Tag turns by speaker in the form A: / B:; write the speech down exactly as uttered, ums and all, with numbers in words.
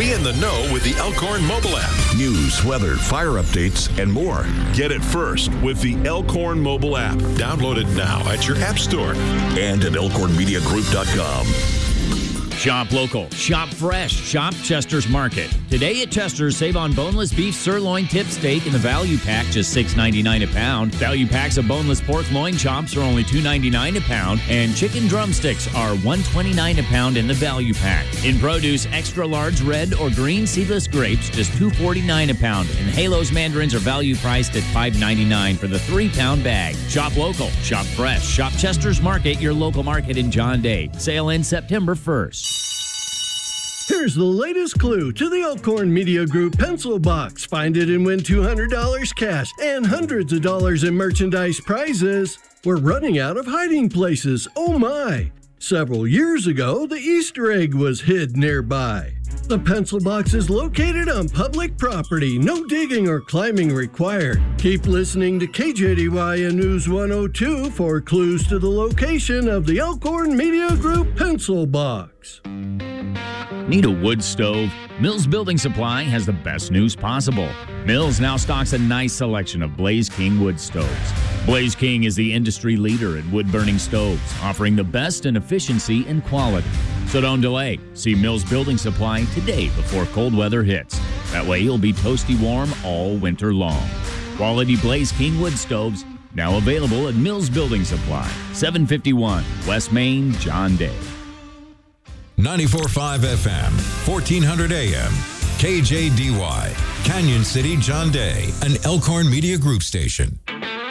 A: Be in the know with the Elkhorn mobile app.
B: News, weather, fire updates, and more.
A: Get it first with the Elkhorn mobile app. Download it now at your app store.
B: And at elkhorn media group dot com.
C: Shop local, shop fresh, shop Chester's Market. Today at Chester's, save on boneless beef sirloin tip steak in the value pack, just six ninety-nine a pound. Value packs of boneless pork loin chops are only two ninety-nine a pound, and chicken drumsticks are one twenty-nine a pound in the value pack. In produce, extra large red or green seedless grapes, just two forty-nine a pound, and Halos mandarins are value priced at five ninety-nine for the three pound bag. Shop local, shop fresh, shop Chester's Market, your local market in John Day. Sale ends September first.
D: Here's the latest clue to the Elkhorn Media Group pencil box. Find it and win two hundred dollars cash and hundreds of dollars in merchandise prizes. We're running out of hiding places. Oh my! Several years ago, the Easter egg was hid nearby. The pencil box is located on public property. No digging or climbing required. Keep listening to K J D Y and News one oh two for clues to the location of the Elkhorn Media Group pencil box.
C: Need a wood stove? Mills Building Supply has the best news possible. Mills now stocks a nice selection of Blaze King wood stoves. Blaze King is the industry leader in wood-burning stoves, offering the best in efficiency and quality. So don't delay. See Mills Building Supply today before cold weather hits. That way you'll be toasty warm all winter long. Quality Blaze King wood stoves now available at Mills Building Supply, seven fifty-one West Main, John Day.
E: ninety-four point five F M, fourteen hundred A M, K J D Y, Canyon City, John Day, an Elkhorn Media Group station.